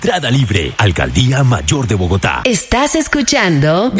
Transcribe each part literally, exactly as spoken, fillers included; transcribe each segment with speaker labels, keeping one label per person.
Speaker 1: Entrada libre. Alcaldía Mayor de Bogotá.
Speaker 2: Estás escuchando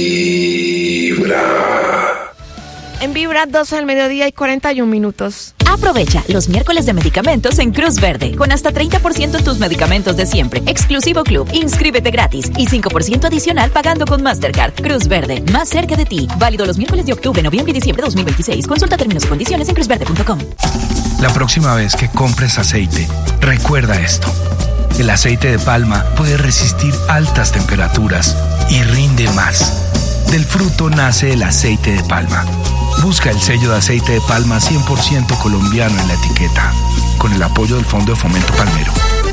Speaker 3: Vibra.
Speaker 4: En Vibra, doce del mediodía y cuarenta y un minutos.
Speaker 5: Aprovecha los miércoles de medicamentos en Cruz Verde, con hasta treinta por ciento en tus medicamentos de siempre. Exclusivo Club. Inscríbete gratis y cinco por ciento adicional pagando con Mastercard. Cruz Verde, más cerca de ti. Válido los miércoles de octubre, noviembre y diciembre de dos mil veintiséis. Consulta términos y condiciones en cruz verde punto com.
Speaker 6: La próxima vez que compres aceite, recuerda esto. El aceite de palma puede resistir altas temperaturas y rinde más. Del fruto nace el aceite de palma. Busca el sello de aceite de palma cien por ciento colombiano en la etiqueta, con el apoyo del Fondo de Fomento Palmero.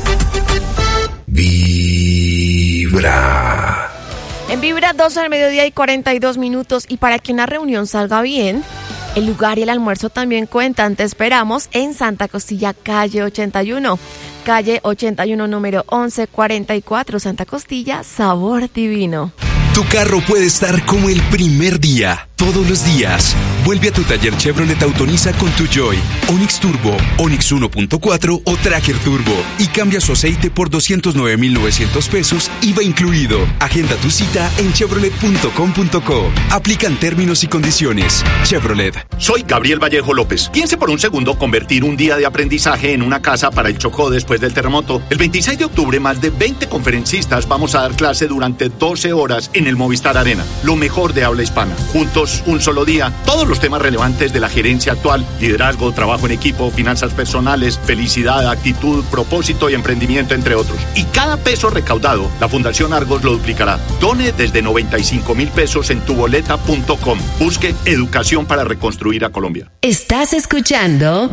Speaker 3: Vibra.
Speaker 4: En Vibra, doce del mediodía y cuarenta y dos minutos. Y para que una reunión salga bien, el lugar y el almuerzo también cuentan. Te esperamos en Santa Costilla, calle ochenta y uno. Calle ochenta y uno, número once cuarenta y cuatro. Santa Costilla, sabor divino.
Speaker 1: Tu carro puede estar como el primer día, todos los días. Vuelve a tu taller Chevrolet Autoriza con tu Joy, Onix Turbo, Onix uno punto cuatro o Tracker Turbo y cambia su aceite por doscientos nueve mil novecientos pesos, I V A incluido. Agenda tu cita en chevrolet punto com punto co. Aplican términos y condiciones. Chevrolet.
Speaker 7: Soy Gabriel Vallejo López. Piense por un segundo convertir un día de aprendizaje en una casa para el Chocó después del terremoto. El veintiséis de octubre, más de veinte conferencistas vamos a dar clase durante doce horas en el Movistar Arena. Lo mejor de habla hispana. Juntos, un solo día, todos los temas relevantes de la gerencia actual: liderazgo, trabajo en equipo, finanzas personales, felicidad, actitud, propósito y emprendimiento, entre otros. Y cada peso recaudado, la Fundación Argos lo duplicará. Done desde noventa y cinco mil pesos en tuboleta punto com. Busque educación para reconstruir a Colombia.
Speaker 2: Estás escuchando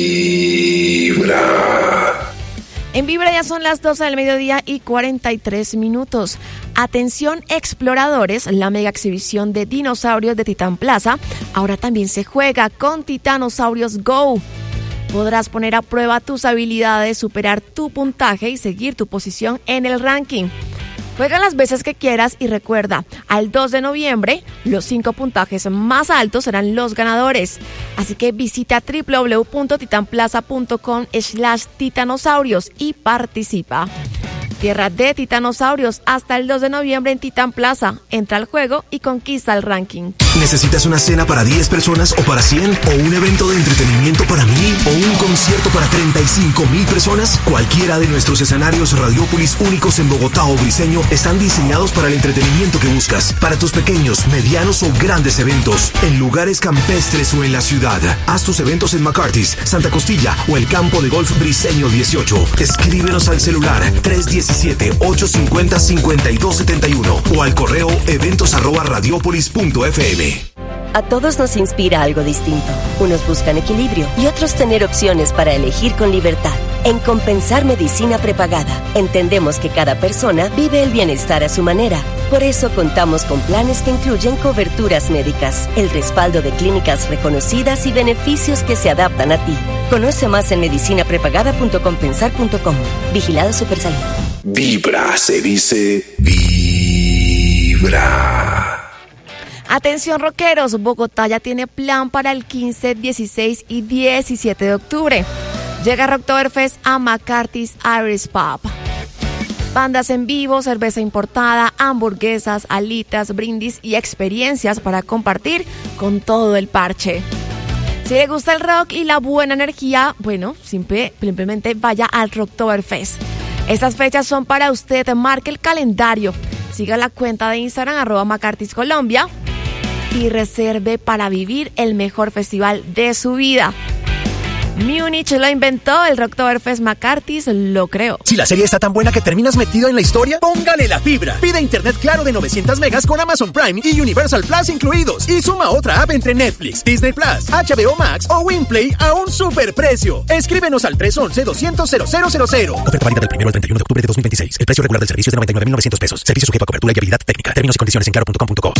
Speaker 3: Vibra.
Speaker 4: En Vibra ya son las doce del mediodía y cuarenta y tres minutos. Atención exploradores, la mega exhibición de dinosaurios de Titán Plaza ahora también se juega con Titanosaurios Go. Podrás poner a prueba tus habilidades, superar tu puntaje y seguir tu posición en el ranking. Juega las veces que quieras y recuerda, al dos de noviembre, los cinco puntajes más altos serán los ganadores. Así que visita doble u doble u doble u punto titan plaza punto com slash titanosaurios y participa. Tierra de Titanosaurios hasta el dos de noviembre en Titán Plaza. Entra al juego y conquista el ranking.
Speaker 8: ¿Necesitas una cena para diez personas o para cien? ¿O un evento de entretenimiento para mil? ¿O un concierto para treinta y cinco mil personas? Cualquiera de nuestros escenarios Radiópolis únicos en Bogotá o Briseño están diseñados para el entretenimiento que buscas. Para tus pequeños, medianos o grandes eventos. En lugares campestres o en la ciudad. Haz tus eventos en McCarthy's, Santa Costilla o el campo de golf Briseño dieciocho. Escríbenos al celular tres uno siete, ocho cinco cero, cinco dos siete uno o al correo eventos arroba radiopolis punto f m.
Speaker 9: A todos nos inspira algo distinto. Unos buscan equilibrio y otros tener opciones para elegir con libertad. En Compensar Medicina Prepagada, entendemos que cada persona vive el bienestar a su manera. Por eso contamos con planes que incluyen coberturas médicas, el respaldo de clínicas reconocidas y beneficios que se adaptan a ti. Conoce más en medicina prepagada punto compensar punto com. Vigilado Supersalud.
Speaker 3: Vibra, se dice Vibra.
Speaker 4: Atención rockeros, Bogotá ya tiene plan para el quince, dieciséis y diecisiete de octubre. Llega Rocktoberfest a McCarthy's Irish Pub. Bandas en vivo, cerveza importada, hamburguesas, alitas, brindis y experiencias para compartir con todo el parche. Si le gusta el rock y la buena energía, bueno, simple, simplemente vaya al Rocktoberfest. Estas fechas son para usted, marque el calendario. Siga la cuenta de Instagram, arroba McCarthy's Colombia, y reserve para vivir el mejor festival de su vida. Múnich lo inventó, el Rocktoberfest McCarthy's lo creó.
Speaker 10: Si la serie está tan buena que terminas metido en la historia, póngale la fibra. Pide internet claro de novecientos megas con Amazon Prime y Universal Plus incluidos. Y suma otra app entre Netflix, Disney Plus, H B O Max o Winplay a un superprecio. Escríbenos al tres once, doscientos, cero cero cero cero.
Speaker 11: Oferta válida del primero al treinta y uno de octubre de dos mil veintiséis. El precio regular del servicio es de noventa y nueve mil novecientos pesos. Servicio sujeto a cobertura y habilidad técnica. Términos y condiciones en claro punto com punto co.